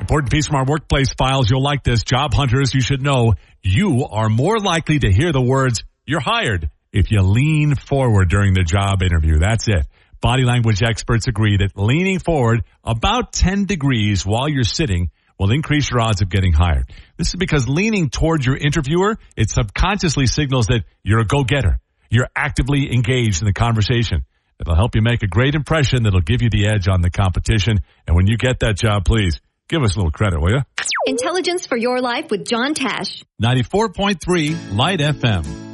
Important piece from our workplace files. You'll like this. Job hunters, you should know you are more likely to hear the words, "You're hired," if you lean forward during the job interview. That's it. Body language experts agree that leaning forward about 10 degrees while you're sitting will increase your odds of getting hired. This is because leaning towards your interviewer, it subconsciously signals that you're a go-getter. You're actively engaged in the conversation. It'll help you make a great impression that'll give you the edge on the competition. And when you get that job, please give us a little credit, will you? Intelligence for your life with John Tash. 94.3 Light FM.